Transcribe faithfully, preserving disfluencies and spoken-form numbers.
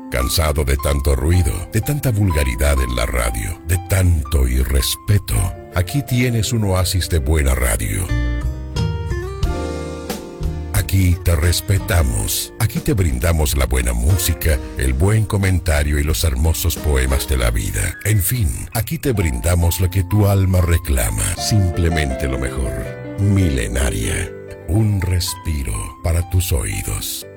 ¿Cansado de tanto ruido, de tanta vulgaridad en la radio, de tanto irrespeto? Aquí tienes un oasis de buena radio. Aquí te respetamos, aquí te brindamos la buena música, el buen comentario y los hermosos poemas de la vida. En fin, aquí te brindamos lo que tu alma reclama, simplemente lo mejor. Milenaria, un respiro para tus oídos.